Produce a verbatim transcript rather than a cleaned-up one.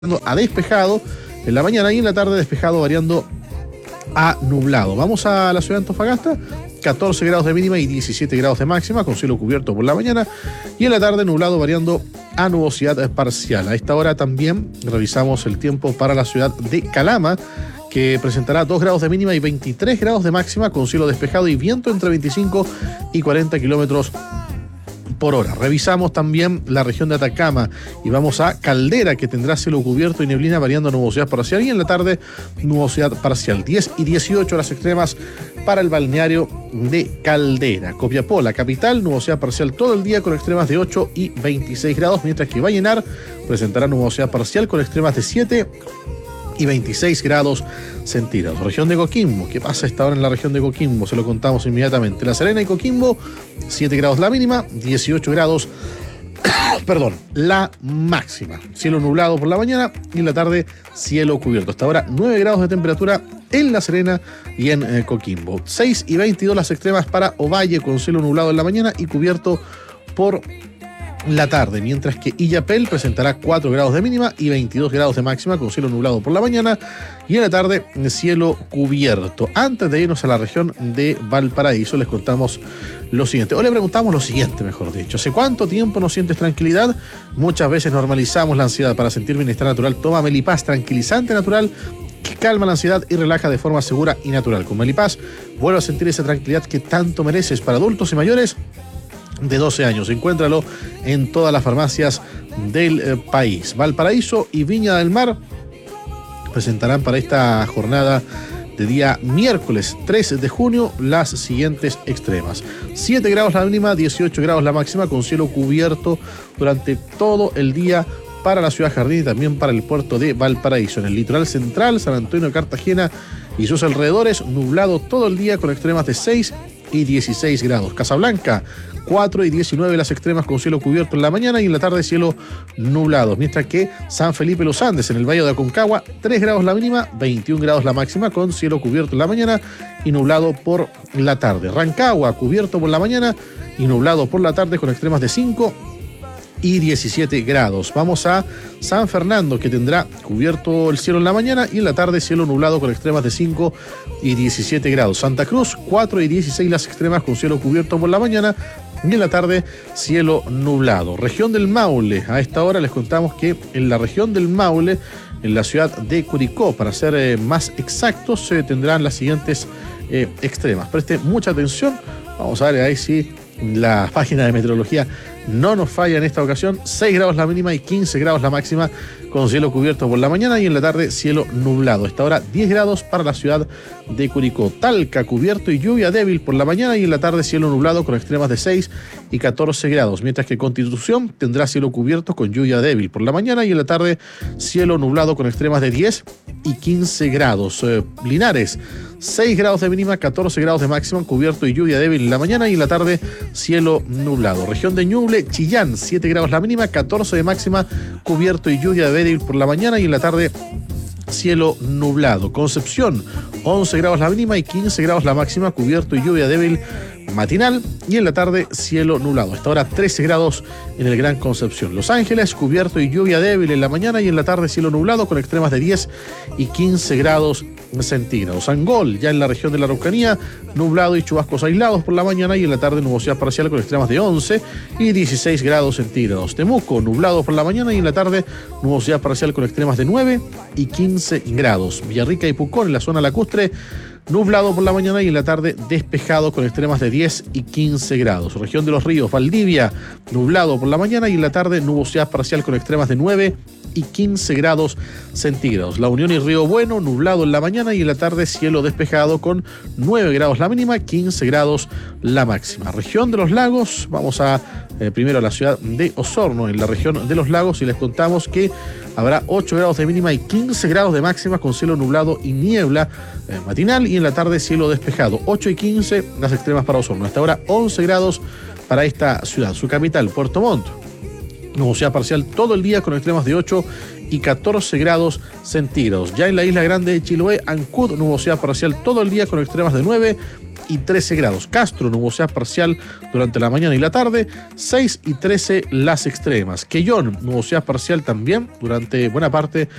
a despejado en la mañana y en la tarde despejado variando a nublado. Vamos a la ciudad de Antofagasta, catorce grados de mínima y diecisiete grados de máxima, con cielo cubierto por la mañana y en la tarde nublado variando a nubosidad parcial. A esta hora también revisamos el tiempo para la ciudad de Calama, que presentará dos grados de mínima y veintitrés grados de máxima, con cielo despejado y viento entre veinticinco y cuarenta kilómetros por hora. Revisamos también la región de Atacama y vamos a Caldera, que tendrá cielo cubierto y neblina variando a nubosidad parcial y en la tarde nubosidad parcial. diez y dieciocho horas extremas para el balneario de Caldera. Copiapó, la capital, nubosidad parcial todo el día con extremas de ocho y veintiséis grados, mientras que Vallenar presentará nubosidad parcial con extremas de siete y veintiséis grados centígrados. Región de Coquimbo, ¿qué pasa a esta hora en la región de Coquimbo? Se lo contamos inmediatamente. La Serena y Coquimbo, siete grados la mínima, dieciocho grados, perdón, la máxima. Cielo nublado por la mañana y en la tarde cielo cubierto. Hasta ahora nueve grados de temperatura en La Serena y en eh, Coquimbo. seis y veintidós las extremas para Ovalle, con cielo nublado en la mañana y cubierto por la tarde, mientras que Illapel presentará cuatro grados de mínima y veintidós grados de máxima, con cielo nublado por la mañana y en la tarde cielo cubierto. Antes de irnos a la región de Valparaíso, les contamos lo siguiente, o le preguntamos lo siguiente, mejor dicho. ¿Hace cuánto tiempo no sientes tranquilidad? Muchas veces normalizamos la ansiedad. Para sentir bienestar natural, toma Melipaz, tranquilizante natural que calma la ansiedad y relaja de forma segura y natural. Con Melipaz vuelve a sentir esa tranquilidad que tanto mereces. Para adultos y mayores de doce años. Encuéntralo en todas las farmacias del eh, país. Valparaíso y Viña del Mar presentarán para esta jornada de día miércoles tres de junio las siguientes extremas. siete grados la mínima, dieciocho grados la máxima, con cielo cubierto durante todo el día para la ciudad Jardín y también para el puerto de Valparaíso. En el litoral central, San Antonio, Cartagena y sus alrededores, nublado todo el día con extremas de seis y dieciséis grados. Casablanca, cuatro y diecinueve las extremas, con cielo cubierto en la mañana y en la tarde cielo nublado, mientras que San Felipe Los Andes, en el Valle de Aconcagua, tres grados la mínima, veintiún grados la máxima, con cielo cubierto en la mañana y nublado por la tarde. Rancagua, cubierto por la mañana y nublado por la tarde, con extremas de cinco y diecisiete grados. Vamos a San Fernando, que tendrá cubierto el cielo en la mañana y en la tarde cielo nublado con extremas de cinco y diecisiete grados. Santa Cruz, cuatro y dieciséis las extremas, con cielo cubierto por la mañana y en la tarde cielo nublado. Región del Maule, a esta hora les contamos que en la región del Maule, en la ciudad de Curicó, para ser eh, más exactos, se eh, tendrán las siguientes eh, extremas. Preste mucha atención, vamos a ver ahí si la página de meteorología no nos falla en esta ocasión. seis grados la mínima y quince grados la máxima, con cielo cubierto por la mañana y en la tarde cielo nublado. Esta hora diez grados para la ciudad de Curicó. Talca, cubierto y lluvia débil por la mañana y en la tarde cielo nublado con extremas de seis y catorce grados, mientras que Constitución tendrá cielo cubierto con lluvia débil por la mañana y en la tarde cielo nublado con extremas de diez y quince grados. Eh, Linares, seis grados de mínima, catorce grados de máxima, cubierto y lluvia débil en la mañana y en la tarde cielo nublado. Región de Ñuble, Chillán, siete grados la mínima, catorce de máxima, cubierto y lluvia débil por la mañana y en la tarde cielo nublado. Concepción, once grados la mínima y quince grados la máxima, cubierto y lluvia débil matinal y en la tarde cielo nublado. Hasta ahora trece grados en el Gran Concepción. Los Ángeles, cubierto y lluvia débil en la mañana y en la tarde cielo nublado con extremas de diez y quince grados centígrados. Angol, ya en la región de la Araucanía, nublado y chubascos aislados por la mañana y en la tarde nubosidad parcial con extremas de once y dieciséis grados centígrados. Temuco, nublado por la mañana y en la tarde nubosidad parcial con extremas de nueve y quince grados. Villarrica y Pucón, en la zona lacustre, nublado por la mañana y en la tarde despejado con extremas de diez y quince grados. Región de los Ríos, Valdivia, nublado por la mañana y en la tarde nubosidad parcial con extremas de nueve y quince grados centígrados. La Unión y Río Bueno, nublado en la mañana y en la tarde cielo despejado con nueve grados la mínima, quince grados la máxima. Región de los Lagos, vamos a eh, primero a la ciudad de Osorno, en la región de los Lagos, y les contamos que habrá ocho grados de mínima y quince grados de máxima, con cielo nublado y niebla eh, matinal y en la tarde cielo despejado. ocho y quince las extremas para Osorno. Hasta ahora once grados para esta ciudad. Su capital, Puerto Montt, nubosidad parcial todo el día con extremas de ocho y catorce grados centígrados. Ya en la isla grande de Chiloé, Ancud, nubosidad parcial todo el día con extremas de nueve y trece grados. Castro, nubosidad parcial durante la mañana y la tarde, seis y trece las extremas. Quellón, nubosidad parcial también durante buena parte